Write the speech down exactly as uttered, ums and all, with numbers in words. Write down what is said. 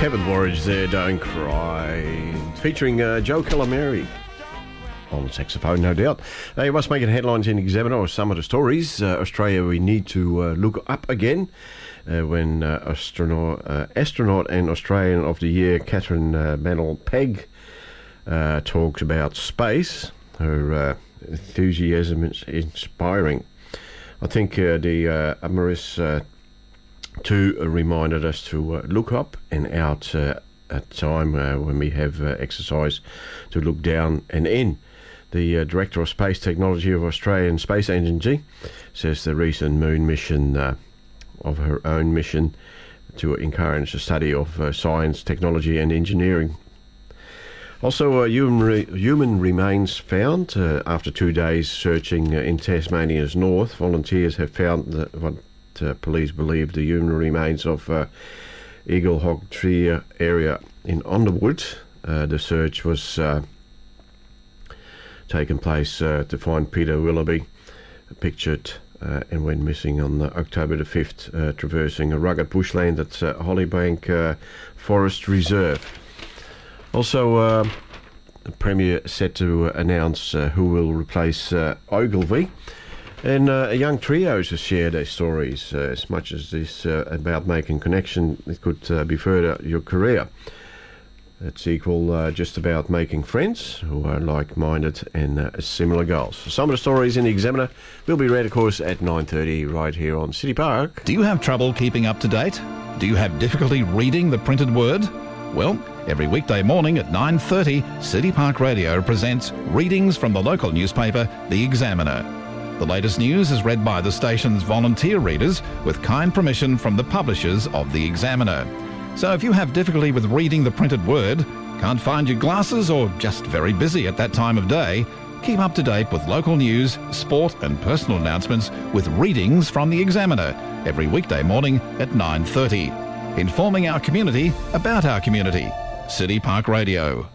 Kevin Warridge there, Don't Cry, featuring uh, Joe Calamari on saxophone, no doubt. Hey, what's making headlines in Examiner or some of the stories? Uh, Australia, we need to uh, look up again uh, when uh, astronaut, uh, astronaut and Australian of the Year, Catherine uh, Mannell-Pegg, uh, talks about space. Her uh, enthusiasm is inspiring. I think uh, the uh, Amaris uh, two uh, reminded us to uh, look up and out uh, at time uh, when we have uh, exercise to look down and in. The uh, Director of Space Technology of Australian Space Agency says the recent moon mission uh, of her own mission to encourage the study of uh, science, technology and engineering. Also, uh, human, re- human remains found uh, after two days searching uh, in Tasmania's north. Volunteers have found the, what uh, police believe the human remains of uh, Eagle Hog Tree area in Underwood. Uh, the search was uh, taken place uh, to find Peter Willoughby, pictured uh, and went missing on uh, October the fifth, uh, traversing a rugged bushland at uh, Hollybank uh, Forest Reserve. Also, uh, the Premier set to announce uh, who will replace uh, Ogilvy. And uh, young trios have shared their stories. Uh, as much as this uh, about making connection, it could uh, be further your career. It's equal uh, just about making friends who are like-minded and uh, similar goals. Some of the stories in the Examiner will be read, of course, at nine thirty right here on City Park. Do you have trouble keeping up to date? Do you have difficulty reading the printed word? Well, every weekday morning at nine thirty, City Park Radio presents readings from the local newspaper, The Examiner. The latest news is read by the station's volunteer readers with kind permission from the publishers of The Examiner. So if you have difficulty with reading the printed word, can't find your glasses or just very busy at that time of day, keep up to date with local news, sport and personal announcements with readings from The Examiner every weekday morning at nine thirty. Informing our community about our community. City Park Radio.